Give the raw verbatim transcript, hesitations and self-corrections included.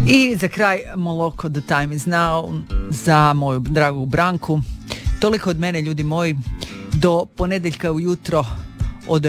I za kraj Moloko, The Time Is Now, za moju dragu Branku. Toliko od mene, ljudi moji. Do ponedjeljka ujutro